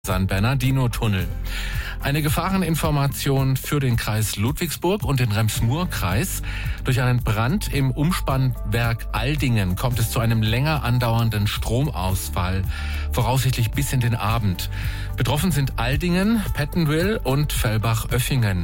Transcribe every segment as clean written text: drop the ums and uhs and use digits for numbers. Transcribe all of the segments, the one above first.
San Bernardino-Tunnel. Eine Gefahreninformation für den Kreis Ludwigsburg und den Rems-Murr-Kreis. Durch einen Brand im Umspannwerk Aldingen kommt es zu einem länger andauernden Stromausfall, voraussichtlich bis in den Abend. Betroffen sind Aldingen, Pettenwil und Fellbach-Oeffingen.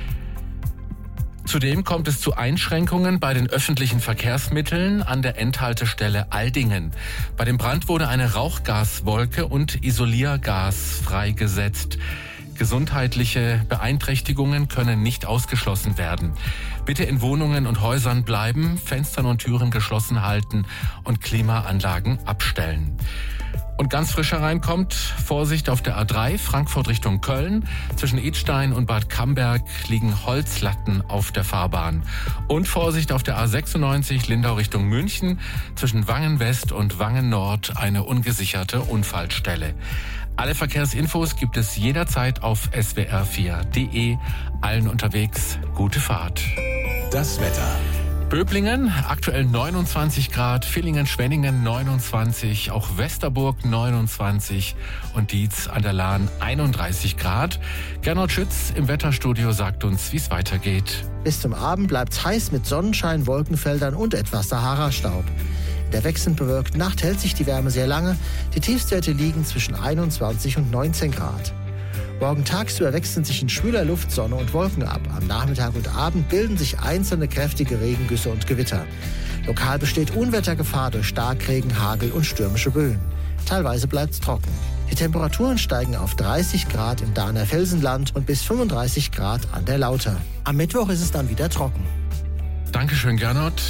Zudem kommt es zu Einschränkungen bei den öffentlichen Verkehrsmitteln an der Endhaltestelle Aldingen. Bei dem Brand wurde eine Rauchgaswolke und Isoliergas freigesetzt. Gesundheitliche Beeinträchtigungen können nicht ausgeschlossen werden. Bitte in Wohnungen und Häusern bleiben, Fenstern und Türen geschlossen halten und Klimaanlagen abstellen. Und ganz frisch hereinkommt, Vorsicht auf der A3, Frankfurt Richtung Köln. Zwischen Idstein und Bad Camberg liegen Holzlatten auf der Fahrbahn. Und Vorsicht auf der A96, Lindau Richtung München. Zwischen Wangen West und Wangen Nord eine ungesicherte Unfallstelle. Alle Verkehrsinfos gibt es jederzeit auf swr4.de. Allen unterwegs gute Fahrt. Das Wetter. Böblingen aktuell 29 Grad, Villingen-Schwenningen 29, auch Westerburg 29 und Dietz an der Lahn 31 Grad. Gernot Schütz im Wetterstudio sagt uns, wie es weitergeht. Bis zum Abend bleibt's heiß mit Sonnenschein, Wolkenfeldern und etwas Sahara-Staub. In der wechselnd bewölkten Nacht hält sich die Wärme sehr lange. Die Tiefstwerte liegen zwischen 21 und 19 Grad. Morgen tagsüber wechseln sich in schwüler Luft Sonne und Wolken ab. Am Nachmittag und Abend bilden sich einzelne kräftige Regengüsse und Gewitter. Lokal besteht Unwettergefahr durch Starkregen, Hagel und stürmische Böen. Teilweise bleibt es trocken. Die Temperaturen steigen auf 30 Grad im Dahner Felsenland und bis 35 Grad an der Lauter. Am Mittwoch ist es dann wieder trocken. Dankeschön, Gernot.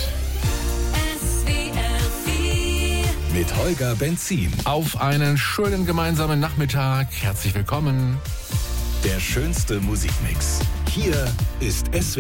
Mit Holger Benzin. Auf einen schönen gemeinsamen Nachmittag. Herzlich willkommen. Der schönste Musikmix. Hier ist SWR.